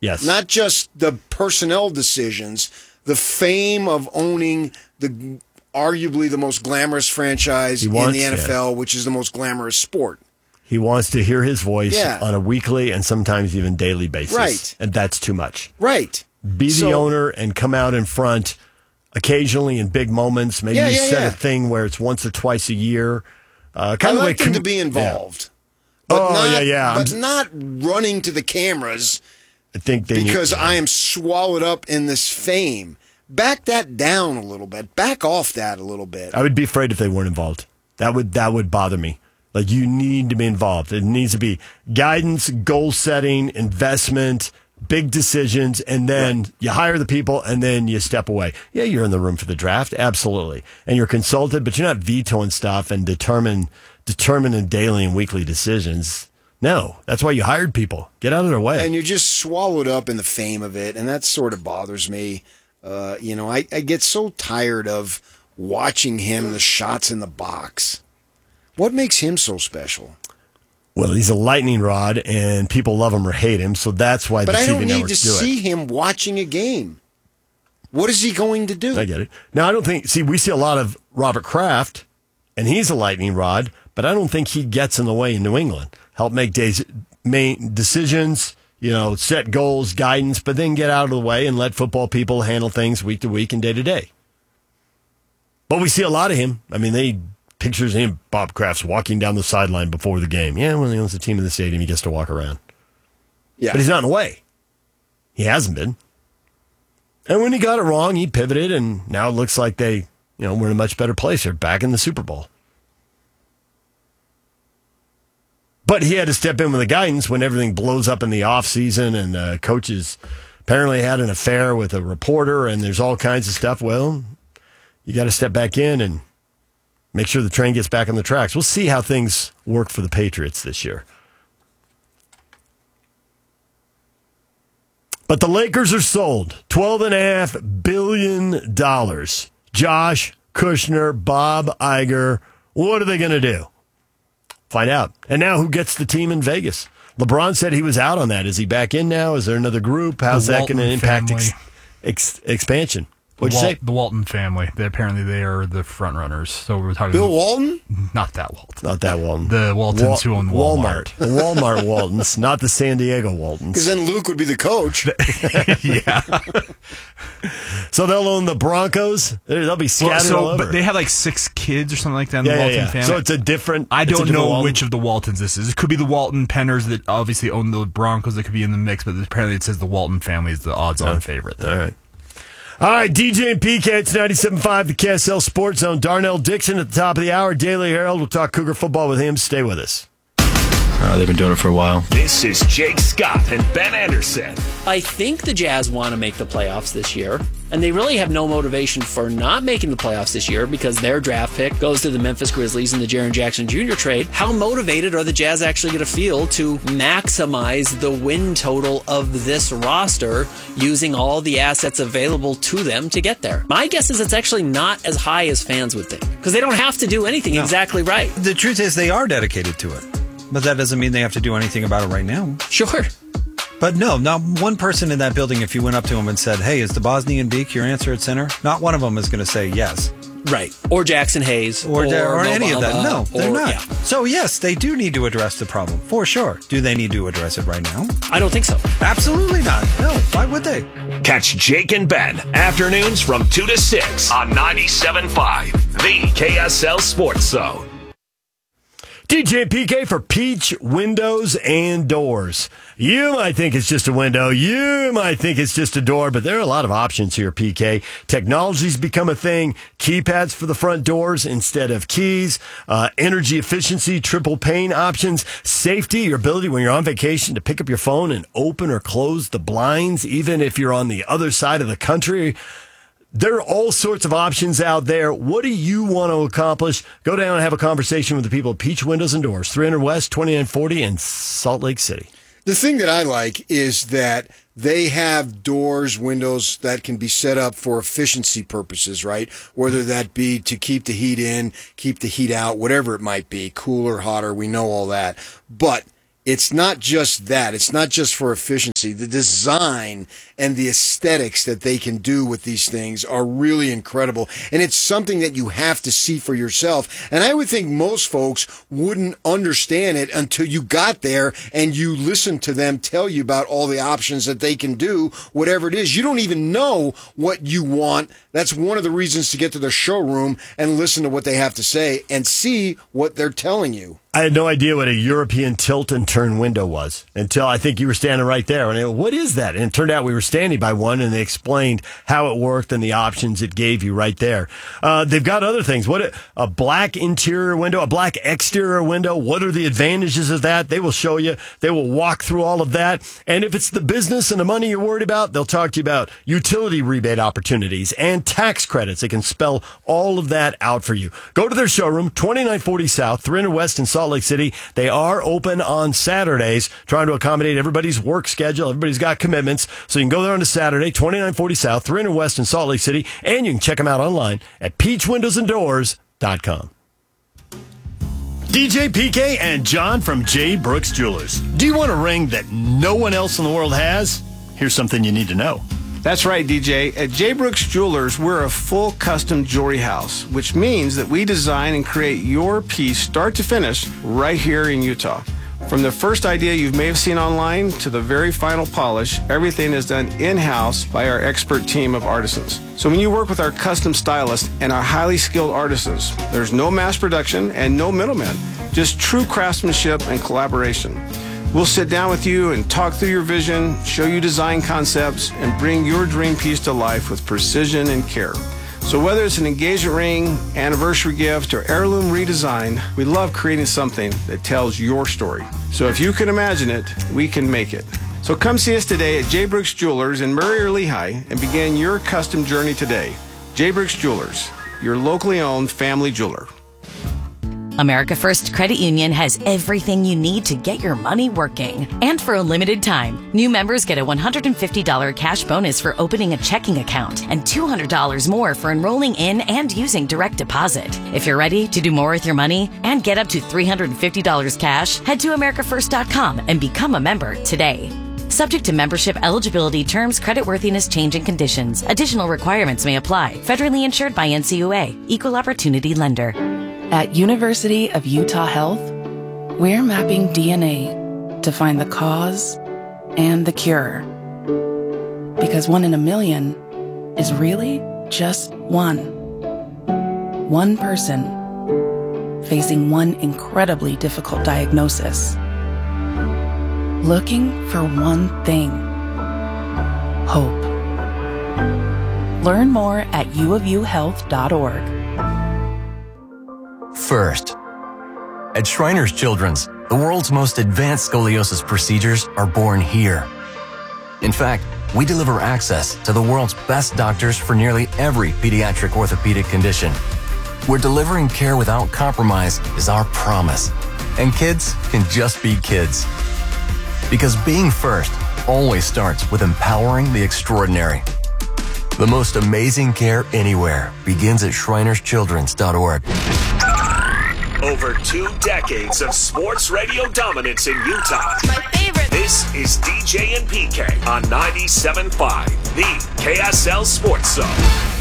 Yes. Not just the personnel decisions, the fame of owning the arguably the most glamorous franchise in the NFL, which is the most glamorous sport. He wants to hear his voice on a weekly and sometimes even daily basis. Right. And that's too much. Right. Be the owner and come out in front occasionally in big moments. Maybe you set a thing where it's once or twice a year. I like him to be involved. Yeah. But not running to the cameras I think because I am swallowed up in this fame. Back that down a little bit. Back off that a little bit. I would be afraid if they weren't involved. That would bother me. Like, you need to be involved. It needs to be guidance, goal setting, investment, big decisions, and then you hire the people, and then you step away. Yeah, you're in the room for the draft, absolutely. And you're consulted, but you're not vetoing stuff and determining daily and weekly decisions. No, that's why you hired people. Get out of their way. And you're just swallowed up in the fame of it, and that sort of bothers me. I get so tired of watching him, the shots in the box. What makes him so special? Well, he's a lightning rod, and people love him or hate him, so that's why the TV networks do it. But I don't need to see him watching a game. What is he going to do? I get it. Now, I don't think... See, we see a lot of Robert Kraft, and he's a lightning rod, but I don't think he gets in the way in New England. Help make main decisions, set goals, guidance, but then get out of the way and let football people handle things week to week and day to day. But we see a lot of him. I mean, pictures of him, Bob Kraft's walking down the sideline before the game. Yeah, when he owns the team in the stadium, he gets to walk around. Yeah. But he's not in the way. He hasn't been. And when he got it wrong, he pivoted, and now it looks like we're in a much better place. They're back in the Super Bowl. But he had to step in with the guidance when everything blows up in the offseason, and the coaches apparently had an affair with a reporter, and there's all kinds of stuff. Well, you got to step back in and make sure the train gets back on the tracks. We'll see how things work for the Patriots this year. But the Lakers are sold. $12.5 billion. Josh Kushner, Bob Iger. What are they going to do? Find out. And now who gets the team in Vegas? LeBron said he was out on that. Is he back in now? Is there another group? How's that going to impact expansion? What'd you say? The Walton family. Apparently they are the front runners. So we're talking Bill Walton? Not that Walton. Not that Walton. The Waltons who own Walmart. The Walmart Waltons, not the San Diego Waltons. Because then Luke would be the coach. Yeah. So they'll own the Broncos. They'll be scattered all over. But they have like 6 kids or something like that in the Walton family. So it's a different... I don't know which of the Waltons this is. It could be the Walton Penners that obviously own the Broncos that could be in the mix, but apparently it says the Walton family is the odds-on favorite. All right, DJ and PK, it's 97.5, the KSL Sports Zone. Darnell Dixon at the top of the hour, Daily Herald. We'll talk Cougar football with him. Stay with us. They've been doing it for a while. This is Jake Scott and Ben Anderson. I think the Jazz want to make the playoffs this year, and they really have no motivation for not making the playoffs this year because their draft pick goes to the Memphis Grizzlies in the Jaren Jackson Jr. trade. How motivated are the Jazz actually going to feel to maximize the win total of this roster using all the assets available to them to get there? My guess is it's actually not as high as fans would think because they don't have to do anything exactly right. The truth is they are dedicated to it. But that doesn't mean they have to do anything about it right now. Sure. But no, not one person in that building, if you went up to them and said, hey, is the Bosnian Beak your answer at center? Not one of them is going to say yes. Right. Or Jackson Hayes. Or any of that. No, they're not. Yeah. So, yes, they do need to address the problem, for sure. Do they need to address it right now? I don't think so. Absolutely not. No, why would they? Catch Jake and Ben, afternoons from 2 to 6 on 97.5, the KSL Sports Zone. DJ PK for Peach Windows and Doors. You might think it's just a window. You might think it's just a door, but there are a lot of options here, PK. Technology's become a thing. Keypads for the front doors instead of keys. Energy efficiency, triple pane options. Safety, your ability when you're on vacation to pick up your phone and open or close the blinds, even if you're on the other side of the country. There are all sorts of options out there. What do you want to accomplish? Go down and have a conversation with the people at Peach Windows and Doors, 300 West, 2940 in Salt Lake City. The thing that I like is that they have doors, windows that can be set up for efficiency purposes, right? Whether that be to keep the heat in, keep the heat out, whatever it might be, cooler, hotter, we know all that. But it's not just that. It's not just for efficiency. The design and the aesthetics that they can do with these things are really incredible. And it's something that you have to see for yourself. And I would think most folks wouldn't understand it until you got there and you listened to them tell you about all the options that they can do, whatever it is. You don't even know what you want. That's one of the reasons to get to the showroom and listen to what they have to say and see what they're telling you. I had no idea what a European tilt and turn window was until I think you were standing right there. And I go, what is that? And it turned out we were standing by one, and they explained how it worked and the options it gave you right there. They've got other things. What a black interior window, a black exterior window. What are the advantages of that? They will show you. They will walk through all of that. And if it's the business and the money you're worried about, they'll talk to you about utility rebate opportunities and tax credits. They can spell all of that out for you. Go to their showroom, 2940 South, 300 West in Salt Lake City. They are open on Saturdays, trying to accommodate everybody's work schedule. Everybody's got commitments. So you can go there on a Saturday, 2940 South, 300 West in Salt Lake City, and you can check them out online at peachwindowsanddoors.com. DJ PK and John from J. Brooks Jewelers. Do you want a ring that no one else in the world has? Here's something you need to know. That's right, DJ. At J. Brooks Jewelers, we're a full custom jewelry house, which means that we design and create your piece start to finish right here in Utah. From the first idea you may have seen online to the very final polish, everything is done in-house by our expert team of artisans. So when you work with our custom stylists and our highly skilled artisans, there's no mass production and no middlemen, just true craftsmanship and collaboration. We'll sit down with you and talk through your vision, show you design concepts, and bring your dream piece to life with precision and care. So whether it's an engagement ring, anniversary gift, or heirloom redesign, we love creating something that tells your story. So if you can imagine it, we can make it. So come see us today at J. Brooks Jewelers in Murray or Lehigh and begin your custom journey today. J. Brooks Jewelers, your locally owned family jeweler. America First Credit Union has everything you need to get your money working. And for a limited time, new members get a $150 cash bonus for opening a checking account and $200 more for enrolling in and using direct deposit. If you're ready to do more with your money and get up to $350 cash, head to AmericaFirst.com and become a member today. Subject to membership, eligibility, terms, creditworthiness, changing conditions. Additional requirements may apply. Federally insured by NCUA. Equal Opportunity Lender. At University of Utah Health, we're mapping DNA to find the cause and the cure. Because 1 in a million is really just one. One person facing one incredibly difficult diagnosis. Looking for one thing: hope. Learn more at uofuhealth.org. First. At Shriners Children's, the world's most advanced scoliosis procedures are born here. In fact, we deliver access to the world's best doctors for nearly every pediatric orthopedic condition. Where delivering care without compromise is our promise. And kids can just be kids. Because being first always starts with empowering the extraordinary. The most amazing care anywhere begins at ShrinersChildren's.org. Over 2 decades of sports radio dominance in Utah. My favorite. This is DJ and PK on 97.5, the KSL Sports Zone.